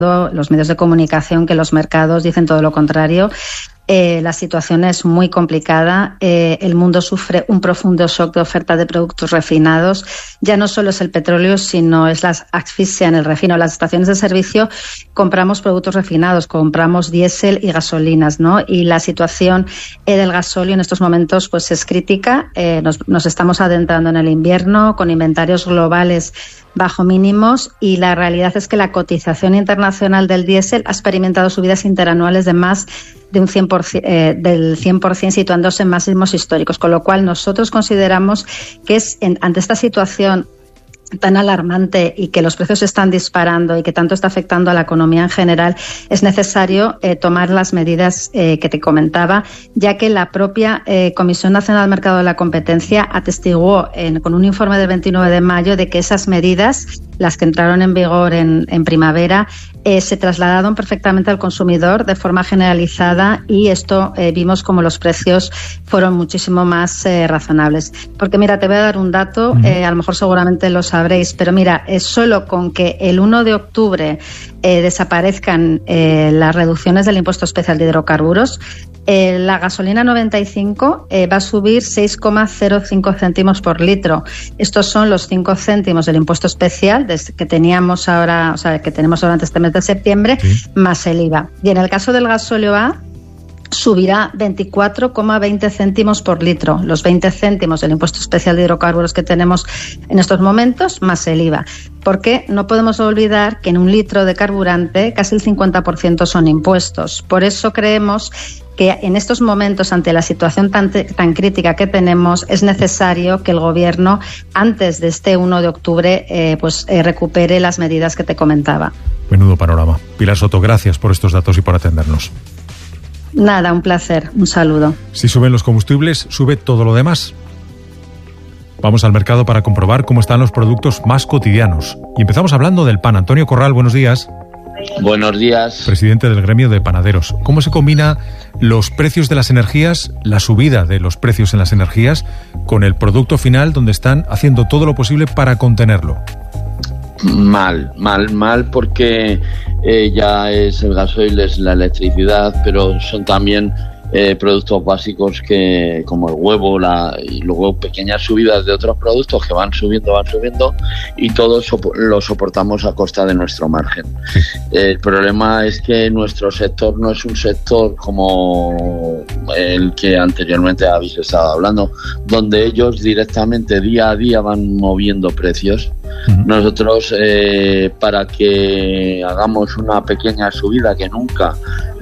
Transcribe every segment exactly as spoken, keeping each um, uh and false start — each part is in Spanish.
los medios de comunicación que los mercados dicen todo lo contrario. Eh, la situación es muy complicada. Eh, el mundo sufre un profundo shock de oferta de productos refinados. Ya no solo es el petróleo, sino es la asfixia en el refino. Las estaciones de servicio compramos productos refinados, compramos diésel y gasolinas, ¿no? Y la situación eh, del gasóleo en estos momentos pues es crítica. Eh, nos, nos estamos adentrando en el invierno con inventarios globales bajo mínimos, y la realidad es que la cotización internacional del diésel ha experimentado subidas interanuales de más de un cien por ciento, eh, del cien por ciento, situándose en máximos históricos, con lo cual nosotros consideramos que es en, ante esta situación tan alarmante y que los precios se están disparando y que tanto está afectando a la economía en general, es necesario eh, tomar las medidas eh, que te comentaba, ya que la propia eh, Comisión Nacional del Mercado de la Competencia atestiguó en, con un informe del veintinueve de mayo de que esas medidas, las que entraron en vigor en, en primavera, eh, se trasladaron perfectamente al consumidor de forma generalizada, y esto eh, vimos como los precios fueron muchísimo más eh, razonables. Porque mira, te voy a dar un dato, eh, a lo mejor seguramente lo sabréis, pero mira, es solo con que el uno de octubre eh, desaparezcan eh, las reducciones del impuesto especial de hidrocarburos, Eh, la gasolina noventa y cinco eh, va a subir seis coma cero cinco céntimos por litro. Estos son los cinco céntimos del impuesto especial desde que teníamos ahora, o sea, que tenemos ahora este mes de septiembre, sí, más el I V A. Y en el caso del gasóleo A, subirá veinticuatro coma veinte céntimos por litro, los veinte céntimos del impuesto especial de hidrocarburos que tenemos en estos momentos, más el I V A. Porque no podemos olvidar que en un litro de carburante casi el cincuenta por ciento son impuestos. Por eso creemos que en estos momentos, ante la situación tan, tan crítica que tenemos, es necesario que el Gobierno, antes de este uno de octubre, eh, pues eh, recupere las medidas que te comentaba. Menudo panorama. Pilar Soto, gracias por estos datos y por atendernos. Nada, un placer. Un saludo. Si suben los combustibles, sube todo lo demás. Vamos al mercado para comprobar cómo están los productos más cotidianos. Y empezamos hablando del pan. Antonio Corral, buenos días. Buenos días. Presidente del gremio de panaderos. ¿Cómo se combina los precios de las energías, la subida de los precios en las energías, con el producto final, donde están haciendo todo lo posible para contenerlo? Mal, mal, mal, porque eh, ya es el gasoil, es la electricidad, pero son también eh, productos básicos que, como el huevo, la, y luego pequeñas subidas de otros productos que van subiendo, van subiendo, y todo sop- lo soportamos a costa de nuestro margen. El problema es que nuestro sector no es un sector como el que anteriormente habéis estado hablando, donde ellos directamente día a día van moviendo precios. Uh-huh. Nosotros, eh, para que hagamos una pequeña subida que nunca,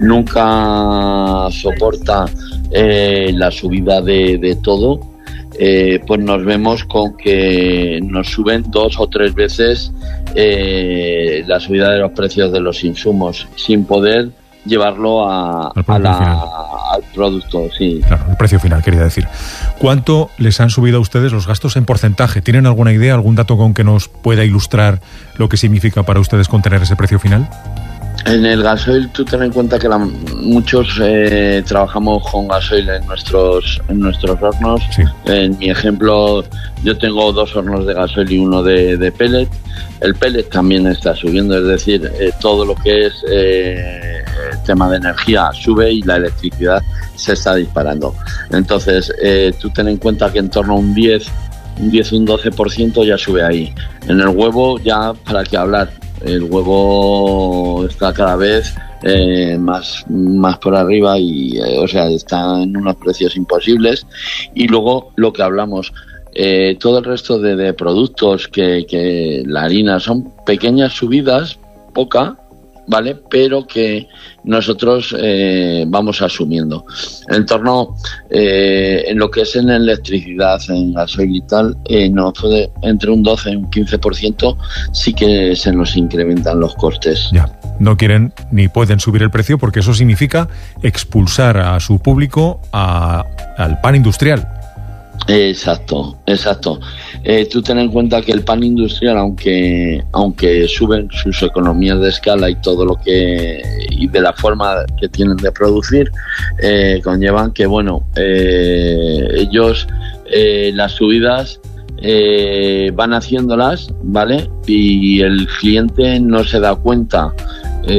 nunca soporta eh, la subida de, de todo, eh, pues nos vemos con que nos suben dos o tres veces eh, la subida de los precios de los insumos, sin poder llevarlo a, a la, al producto, sí. Claro, el precio final, quería decir. ¿Cuánto les han subido a ustedes los gastos en porcentaje? ¿Tienen alguna idea, algún dato con que nos pueda ilustrar lo que significa para ustedes contener ese precio final? En el gasoil, tú ten en cuenta que la, muchos eh, trabajamos con gasoil en nuestros en nuestros hornos. Sí. En mi ejemplo, yo tengo dos hornos de gasoil y uno de, de pellet. El pellet también está subiendo, es decir, eh, todo lo que es eh, el tema de energía sube y la electricidad se está disparando. Entonces, eh, tú ten en cuenta que en torno a un diez, un diez, un doce por ciento ya sube ahí. En el huevo ya, ¿para qué hablar? El huevo está cada vez eh, más, más por arriba y, eh, o sea, está en unos precios imposibles. Y luego lo que hablamos, eh, todo el resto de, de productos, que, que la harina, son pequeñas subidas, poca, ¿vale? Pero que nosotros eh, vamos asumiendo. En torno, eh, en lo que es en electricidad, en gasoil y tal, eh, no, puede, entre un doce y un quince por ciento sí que se nos incrementan los costes. Ya, no quieren ni pueden subir el precio porque eso significa expulsar a su público a, al pan industrial. Exacto, exacto. Eh, tú ten en cuenta que el pan industrial, aunque aunque suben sus economías de escala y todo lo que y de la forma que tienen de producir, eh, conllevan que bueno, eh, ellos eh, las subidas eh, van haciéndolas, ¿vale? Y el cliente no se da cuenta